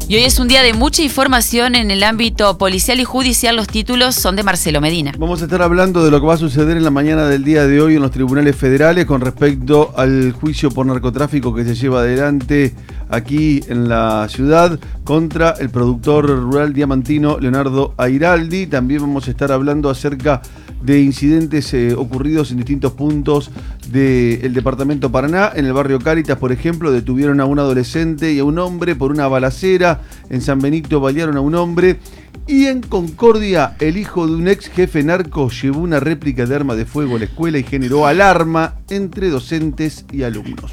Y hoy es un día de mucha información en el ámbito policial y judicial. Los títulos son de Marcelo Medina. Vamos a estar hablando de lo que va a suceder en la mañana del día de hoy en los tribunales federales con respecto al juicio por narcotráfico que se lleva adelante aquí en la ciudad contra el productor rural diamantino Leonardo Airaldi. También vamos a estar hablando acerca de incidentes ocurridos en distintos puntos del departamento Paraná. En el barrio Cáritas, por ejemplo, detuvieron a un adolescente y a un hombre por una balacera. En San Benito balearon a un hombre. Y en Concordia, el hijo de un ex jefe narco llevó una réplica de arma de fuego a la escuela y generó alarma entre docentes y alumnos.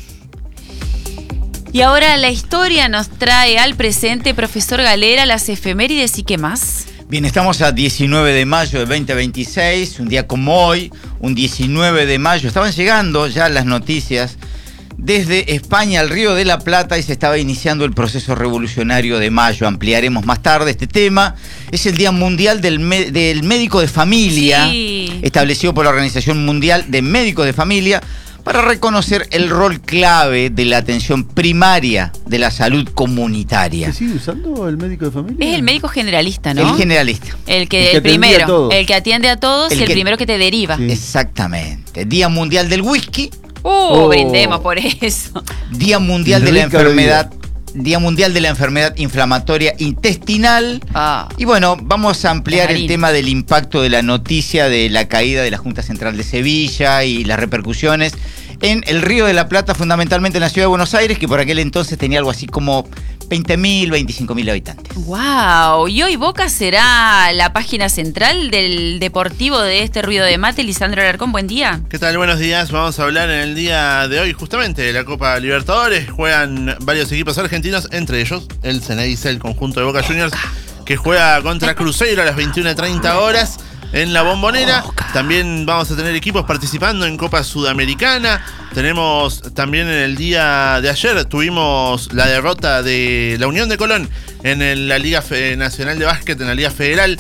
Y ahora la historia nos trae al presente, profesor Galera, las efemérides y qué más. Bien, estamos a 19 de mayo de 2026, un día como hoy, un 19 de mayo. Estaban llegando ya las noticias desde España al Río de la Plata y se estaba iniciando el proceso revolucionario de mayo. Ampliaremos más tarde este tema. Es el Día Mundial del Médico de Familia, sí, establecido por la Organización Mundial de Médicos de Familia, para reconocer el rol clave de la atención primaria de la salud comunitaria. ¿Se sigue usando el médico de familia? Es el médico generalista, ¿no? El generalista. El primero, el que atiende a todos y el primero que te deriva. Sí. Exactamente. Día Mundial del Whisky. Brindemos por eso. Día Mundial de la Enfermedad. Día Mundial de la Enfermedad Inflamatoria Intestinal. Y bueno, vamos a ampliar el tema del impacto de la noticia de la caída de la Junta Central de Sevilla y las repercusiones en el Río de la Plata, fundamentalmente en la ciudad de Buenos Aires, que por aquel entonces tenía algo así como 20.000, 25.000 habitantes. ¡Wow! Y hoy Boca será la página central del deportivo de este ruido de mate. Lisandro Alarcón, buen día. ¿Qué tal? Buenos días. Vamos a hablar en el día de hoy justamente de la Copa Libertadores. Juegan varios equipos argentinos, entre ellos el Ceneice, el conjunto de Boca Juniors, que juega contra Cruzeiro a las 21:30 horas. En la Bombonera también vamos a tener equipos participando en Copa Sudamericana. Tenemos también en el día de ayer, tuvimos la derrota de la Unión de Colón en la Liga Nacional de Básquet, en la Liga Federal,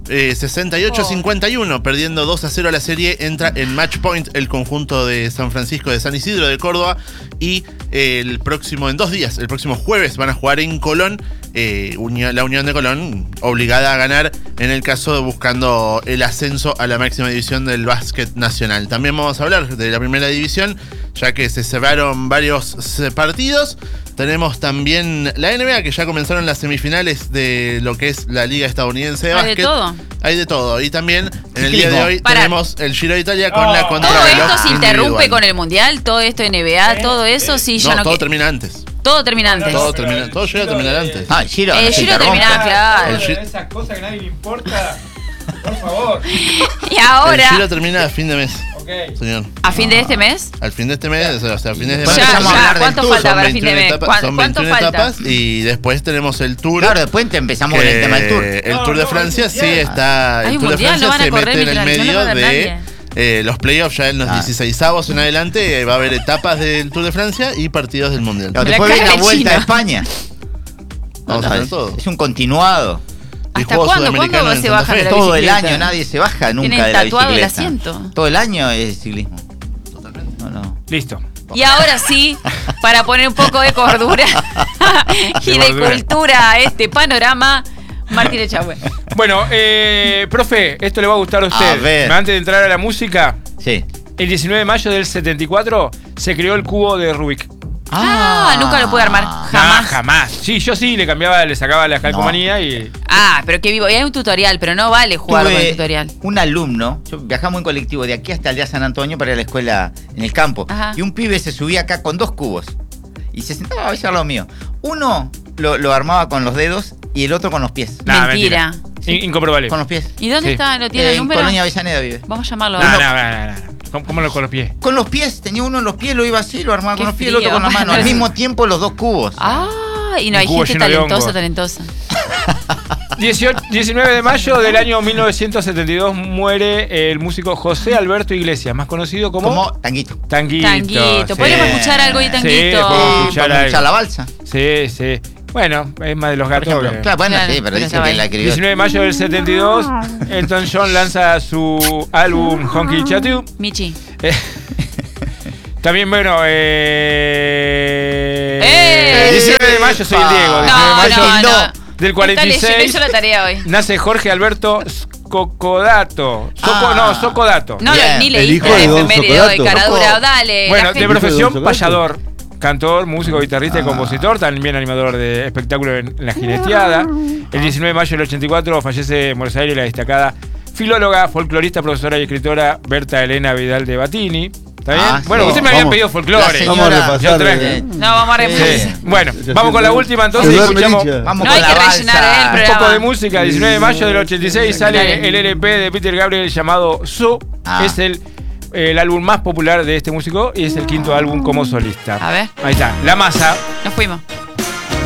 68-51, perdiendo 2-0 la serie. Entra en match point el conjunto de San Francisco de San Isidro de Córdoba y en 2 días, el próximo jueves van a jugar en Colón. La Unión de Colón obligada a ganar, en el caso de buscando el ascenso a la máxima división del básquet nacional. También vamos a hablar de la primera división, ya que se cerraron varios partidos. Tenemos también la NBA, que ya comenzaron las semifinales de lo que es la Liga Estadounidense de Básquet. ¿Hay de todo? Hay de todo. Y también en el día de hoy tenemos el Giro de Italia con la contrarreloj. ¿Todo esto se interrumpe con el Mundial? ¿Todo esto NBA? ¿Todo eso? Sí, ya no. Todo termina antes. Todo termina antes. Todo llega a terminar antes. El Giro termina, claro. Esas cosas que a nadie le importa, por favor. Y ahora. El Giro termina a fin de mes. Okay. Señor. ¿A fin de este mes? Al fin de este mes, o sea, a fin de mes. ¿Cuánto falta para el fin de mes? Son 21 etapas y después tenemos el Tour. Claro, después empezamos con el tema del Tour. El Tour de Francia sí está. El Tour de Francia se mete en el medio de los playoffs ya en los 16avos en adelante. Va a haber etapas del Tour de Francia y partidos del Mundial. Claro, después viene la Vuelta a España. Vamos a hacer todo. Es un continuado. ¿Hasta cuándo se baja de la todo bicicleta? El año nadie se baja nunca de la tatuado bicicleta. El asiento. Todo el año es ciclismo. Totalmente. No. Listo. Y ahora sí, para poner un poco de cordura y de cultura a este panorama, Martín Echagüe. Bueno, profe, esto le va a gustar a usted. A ver. Antes de entrar a la música, Sí. el 19 de mayo del 74 se creó el cubo de Rubik. Nunca lo pude armar. Jamás. Jamás. Sí, yo sí le sacaba la calcomanía y. Pero qué vivo. Y hay un tutorial, pero no vale jugar con el tutorial. Un alumno, viajamos en colectivo de aquí hasta el día San Antonio para ir a la escuela en el campo. Ajá. Y un pibe se subía acá con 2 cubos. Y se sentaba a hacer lo mío. Uno lo armaba con los dedos y el otro con los pies. Mentira. Incomprobable. Con los pies. ¿Y dónde Sí. está? ¿Lo tiene el En número? Colonia Avellaneda vive. Vamos a llamarlo. No. ¿Cómo lo con los pies? Con los pies, tenía uno en los pies, lo iba así, lo armaba Qué con los pies, frío. el otro con la mano. Al mismo tiempo los 2 cubos. Y no hay cubo gente lleno de talentosa. 19 de mayo del año 1972 muere el músico José Alberto Iglesias, más conocido como Tanguito. Tanguito. Sí. ¿Podríamos escuchar algo de Tanguito? Sí, podemos escuchar la balsa. Sí. Bueno, es más de los gatos. Claro, bueno, sí, pero dice que la escribió. 19 de mayo del 72, Elton John lanza su álbum Honky Tattoo. Michi. También, bueno, 19 de mayo mayo soy el Diego. 19 de mayo del 46. Hizo la tarea hoy. Nace Jorge Alberto Scocodato. Scocodato. No, Bien. ni El leíste hijo la de Don efeméride hoy, Scocodato. caradura. Dale. Bueno, la de gente- profesión, Don Scocodato. payador. Cantor, músico, guitarrista y compositor, también animador de espectáculos en la Ginesteada. El 19 de mayo del 84 fallece en Buenos Aires la destacada filóloga, folclorista, profesora y escritora Berta Elena Vidal de Batini. ¿Está bien? Bueno, sí. ustedes me habían Vamos. pedido folclore. La Vamos a señora- repasar. yo traje. No, vamos a repasar. Sí. Bueno, vamos con la última entonces. Se duerme Escuchamos Licha. Vamos No con hay la que rellenar, balsa. el un programa. poco de música. 19 de mayo del 86 sale Dale. el LP de Peter Gabriel llamado Su. Ah. Es el álbum más popular de este músico y es el quinto álbum como solista. A ver. Ahí está, La Masa. Nos fuimos.